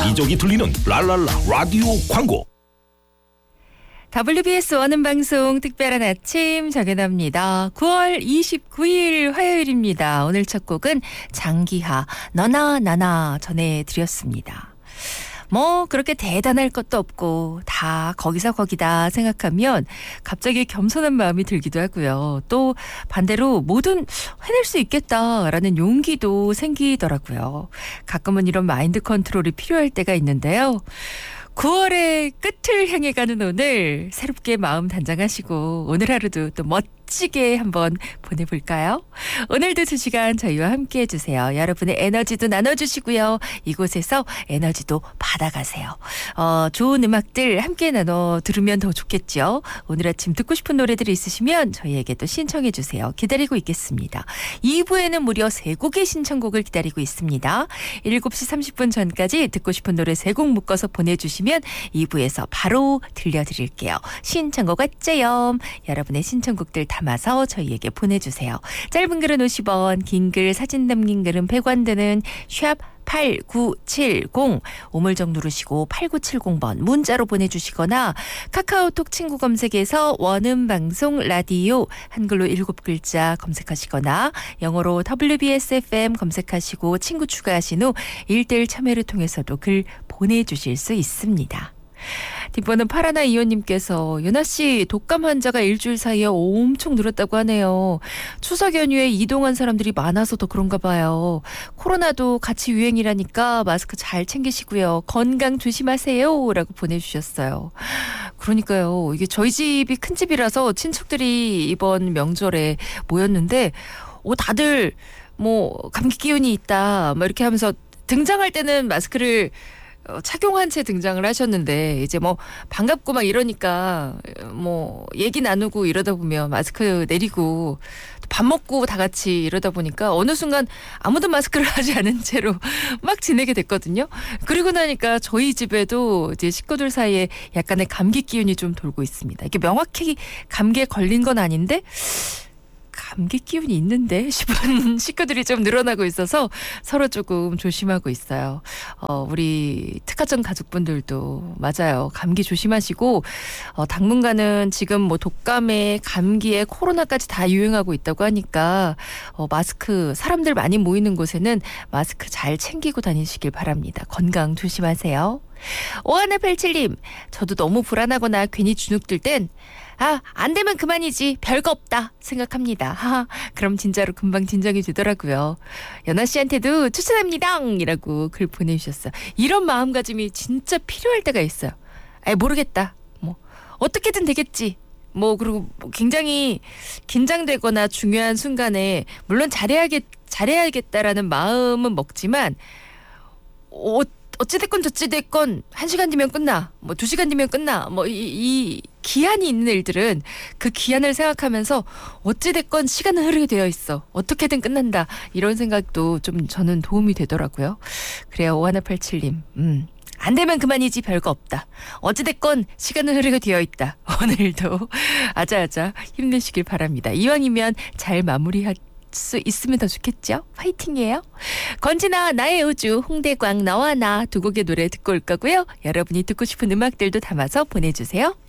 여기저기 들리는 랄랄라 라디오 광고. WBS 원음방송 특별한 아침 정연아입니다. 9월 29일 화요일입니다. 오늘 첫 곡은 장기하 너나 나나 전해드렸습니다. 뭐 그렇게 대단할 것도 없고 다 거기서 거기다 생각하면 갑자기 겸손한 마음이 들기도 하고요. 또 반대로 뭐든 해낼 수 있겠다라는 용기도 생기더라고요. 가끔은 이런 마인드 컨트롤이 필요할 때가 있는데요. 9월의 끝을 향해 가는 오늘 새롭게 마음 단장하시고 오늘 하루도 또 멋지게 한번 보내볼까요? 오늘도 2시간 저희와 함께 해주세요. 여러분의 에너지도 나눠주시고요. 이곳에서 에너지도 받아가세요. 좋은 음악들 함께 나눠 들으면 더 좋겠죠. 오늘 아침 듣고 싶은 노래들이 있으시면 저희에게 또 신청해 주세요. 기다리고 있겠습니다. 2부에는 무려 3곡의 신청곡을 기다리고 있습니다. 7시 30분 전까지 듣고 싶은 노래 3곡 묶어서 보내주시면 2부에서 바로 들려드릴게요. 신청곡 어째요? 여러분의 신청곡들 담아서 저희에게 보내주세요. 짧은 글은 50원, 긴 글 사진 담긴 글은 100원 드는 샵 8970 오물정 누르시고 8970번 문자로 보내주시거나 카카오톡 친구 검색에서 원음방송 라디오 한글로 7글자 검색하시거나 영어로 WBS FM 검색하시고 친구 추가하신 후 1:1 참여를 통해서도 글 보내주실 수 있습니다. 뒷번은 파라나 이호님께서 연아씨 독감 환자가 일주일 사이에 엄청 늘었다고 하네요. 추석 연휴에 이동한 사람들이 많아서 더 그런가 봐요. 코로나도 같이 유행이라니까 마스크 잘 챙기시고요. 건강 조심하세요 라고 보내주셨어요. 그러니까요. 이게 저희 집이 큰 집이라서 친척들이 이번 명절에 모였는데 다들 뭐 감기 기운이 있다 뭐 이렇게 하면서 등장할 때는 마스크를 착용한 채 등장을 하셨는데 이제 뭐 반갑고 막 이러니까 뭐 얘기 나누고 이러다 보면 마스크 내리고 밥 먹고 다 같이 이러다 보니까 어느 순간 아무도 마스크를 하지 않은 채로 막 지내게 됐거든요. 그리고 나니까 저희 집에도 이제 식구들 사이에 약간의 감기 기운이 좀 돌고 있습니다. 이게 명확히 감기에 걸린 건 아닌데 감기 기운이 있는데 싶은 식구들이 좀 늘어나고 있어서 서로 조금 조심하고 있어요. 우리 특가점 가족분들도 맞아요. 감기 조심하시고 당분간은 지금 뭐 독감에 감기에 코로나까지 다 유행하고 있다고 하니까 마스크 사람들 많이 모이는 곳에는 마스크 잘 챙기고 다니시길 바랍니다. 건강 조심하세요. 5187님 저도 너무 불안하거나 괜히 주눅들 땐 안 되면 그만이지 별거 없다 생각합니다. 그럼 진짜로 금방 진정이 되더라고요. 연아 씨한테도 추천합니다 이라고 글 보내주셨어요. 이런 마음가짐이 진짜 필요할 때가 있어요. 모르겠다 뭐 어떻게든 되겠지 뭐 그리고 굉장히 긴장되거나 중요한 순간에 물론 잘해야겠다라는 마음은 먹지만 어찌됐건 저찌됐건 1시간 뒤면 끝나 뭐 2시간 뒤면 끝나 뭐 이 기한이 있는 일들은 그 기한을 생각하면서 어찌됐건 시간은 흐르게 되어 있어 어떻게든 끝난다 이런 생각도 좀 저는 도움이 되더라고요. 그래요. 5187님 안 되면 그만이지 별거 없다. 어찌됐건 시간은 흐르게 되어 있다. 오늘도 아자아자 힘내시길 바랍니다. 이왕이면 잘 마무리할 수 있으면 더 좋겠죠? 화이팅이에요. 권진아 나의 우주 홍대광 너와 나 2곡의 노래 듣고 올 거고요. 여러분이 듣고 싶은 음악들도 담아서 보내주세요.